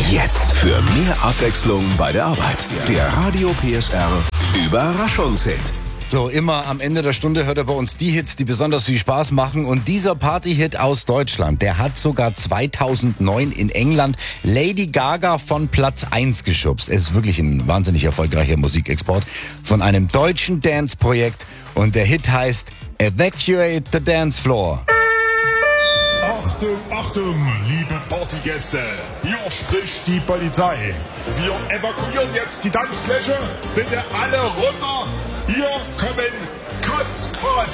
Jetzt für mehr Abwechslung bei der Arbeit. Der Radio PSR Überraschungshit. So, immer am Ende der Stunde hört er bei uns die Hits, die besonders viel Spaß machen. Und dieser Party-Hit aus Deutschland, der hat sogar 2009 in England Lady Gaga von Platz 1 geschubst. Es ist wirklich ein wahnsinnig erfolgreicher Musikexport von einem deutschen Dance-Projekt. Und der Hit heißt Evacuate the Dance Floor. Achtung, Achtung, liebe Partygäste, hier spricht die Polizei. Wir evakuieren jetzt die Tanzfläche. Bitte alle runter. Hier kommen Kaskade.